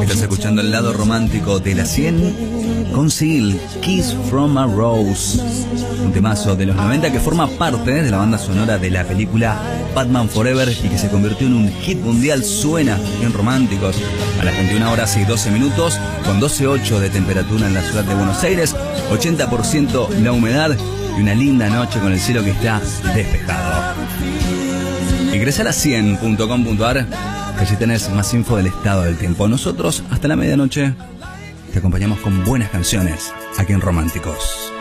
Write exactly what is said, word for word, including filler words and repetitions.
Estás escuchando el lado romántico de la cien con Seal, Kiss from a Rose, un temazo de los noventa que forma parte de la banda sonora de la película Batman Forever y que se convirtió en un hit mundial. Suena bien Románticos a las veintiuna horas y doce minutos, con doce punto ocho de temperatura en la ciudad de Buenos Aires, ochenta por ciento la humedad y una linda noche con el cielo que está despejado. Ingresa a la cien punto com punto ar, que allí tenés más info del estado del tiempo. Nosotros hasta la medianoche te acompañamos con buenas canciones aquí en Románticos.